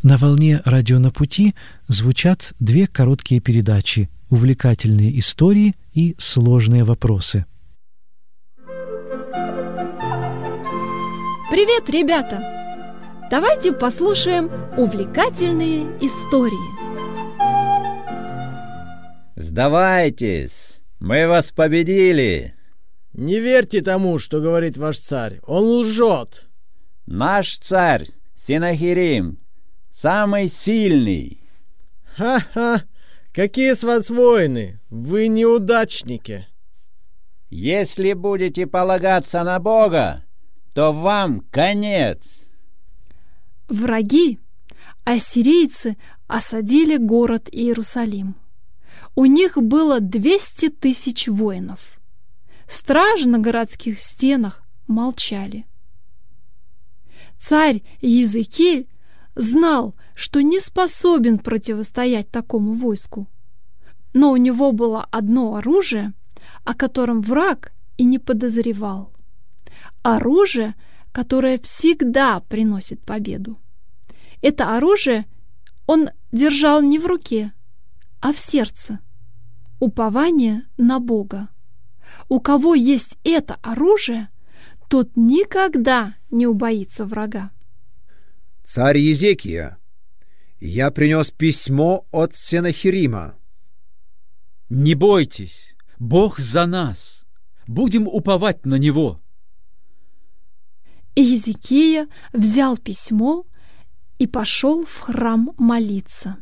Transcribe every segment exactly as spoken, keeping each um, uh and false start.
На волне «Радио на пути» звучат две короткие передачи «Увлекательные истории» и «Сложные вопросы». Привет, ребята! Давайте послушаем увлекательные истории. Сдавайтесь, мы вас победили. Не верьте тому, что говорит ваш царь, он лжет. Наш царь Сенахерим самый сильный. Ха-ха! Какие с вас воины? Вы неудачники. Если будете полагаться на Бога, то вам конец. Враги, ассирийцы, осадили город Иерусалим. У них было двести тысяч воинов. Стражи на городских стенах молчали. Царь Иезекииль знал, что не способен противостоять такому войску. Но у него было одно оружие, о котором враг и не подозревал. Оружие, которое всегда приносит победу. Это оружие он держал не в руке, а в сердце. Упование на Бога. У кого есть это оружие, тот никогда не убоится врага. Царь Иезекия, я принес письмо от Сенахерима. Не бойтесь, Бог за нас. Будем уповать на Него. Иезекия взял письмо и пошел в храм молиться.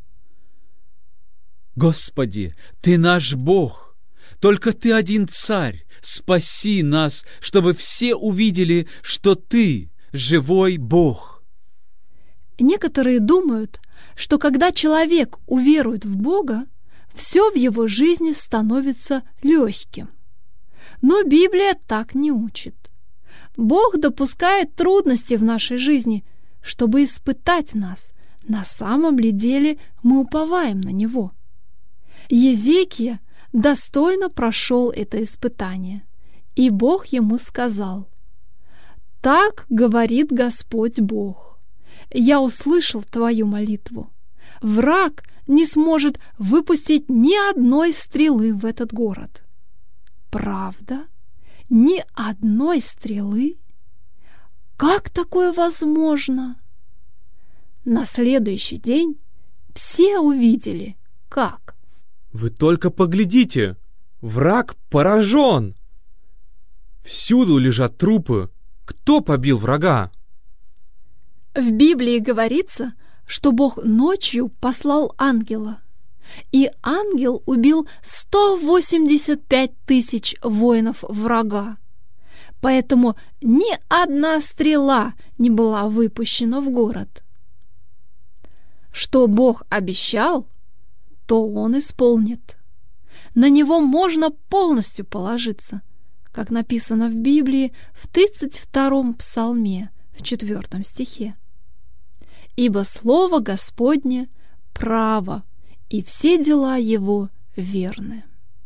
Господи, Ты наш Бог, только Ты один царь. Спаси нас, чтобы все увидели, что Ты живой Бог. Некоторые думают, что когда человек уверует в Бога, все в его жизни становится легким. Но Библия так не учит. Бог допускает трудности в нашей жизни, чтобы испытать нас, на самом ли деле мы уповаем на Него. Иезекия достойно прошел это испытание, и Бог ему сказал: «Так говорит Господь Бог. Я услышал твою молитву. Враг не сможет выпустить ни одной стрелы в этот город». Правда? Ни одной стрелы? Как такое возможно? На следующий день все увидели, как. Вы только поглядите, враг поражен. Всюду лежат трупы. Кто побил врага? В Библии говорится, что Бог ночью послал ангела, и ангел убил сто восемьдесят пять тысяч воинов врага. Поэтому ни одна стрела не была выпущена в город. Что Бог обещал, то Он исполнит. На Него можно полностью положиться, как написано в Библии в тридцать втором псалме, в четвертом стихе. «Ибо слово Господне право, и все дела Его верны».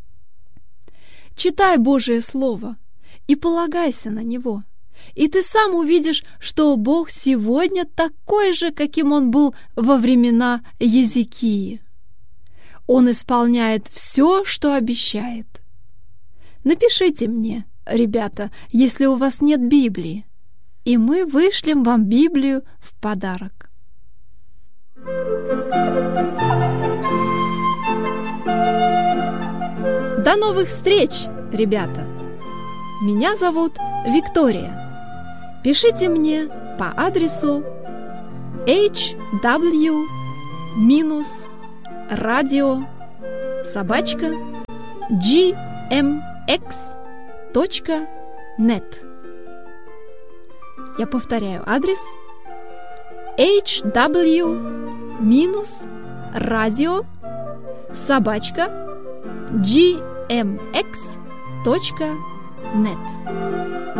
Читай Божие Слово и полагайся на него, и ты сам увидишь, что Бог сегодня такой же, каким Он был во времена Иезекии. Он исполняет все, что обещает. Напишите мне, ребята, если у вас нет Библии, и мы вышлем вам Библию в подарок. До новых встреч, ребята! Меня зовут Виктория. Пишите мне по адресу эйч дабл ю радио собачка джи эм экс точка нет. Я повторяю адрес эйч дабл ю радио собачка джи эм экс точка нет.